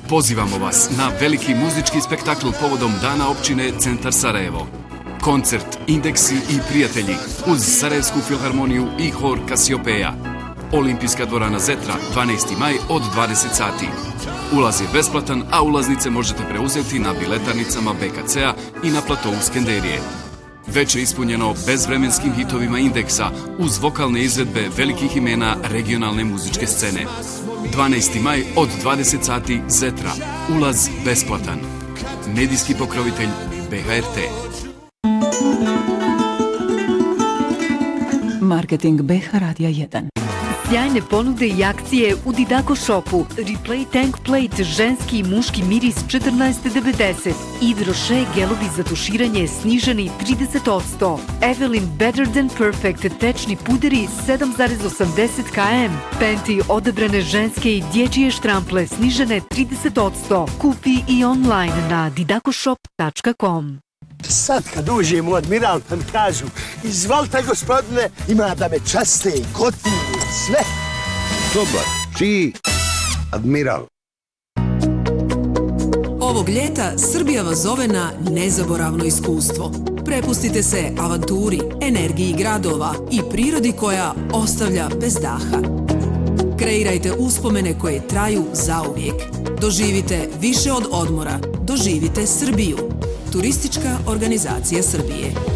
Pozivamo vas na veliki muzički spektakl povodom Dana općine Centar Sarajevo. Koncert Indeksi i prijatelji uz Sarajevsku filharmoniju i hor Kasiopeja. Olimpijska dvorana Zetra, 12. maj od 20 sati. Ulaz je besplatan, a ulaznice možete preuzeti na biletarnicama BKC-a i na platovu Skenderije. Već je ispunjeno bezvremenskim hitovima Indeksa uz vokalne izvedbe velikih imena regionalne muzičke scene. 12. maj od 20 sati Zetra. Ulaz besplatan. Medijski pokrovitelj BHRT. Marketing BH Radija 1. Sjajne ponude i akcije u Didako shopu. Replay Tank Plate, ženski i muški miris 14,90. Yves Rocher gelovi za tuširanje sniženi 30%. Evelyn Better Than Perfect tečni puderi 7,80 km. Penti odabrane ženske i dječje štrample snižene 30%. Kupi i online na didakoshop.com. Sad kad uđem u Admiral pa mi kažu izvolite gospodine, ima da me časte, gotivi, sve. Dobar, čiji? Admiral. Ovog ljeta Srbija vas zove na nezaboravno iskustvo. Prepustite se avanturi, energiji gradova i prirodi koja ostavlja bez daha. Kreirajte uspomene koje traju zauvijek. Doživite više od odmora. Doživite Srbiju. Turistička organizacija Srbije.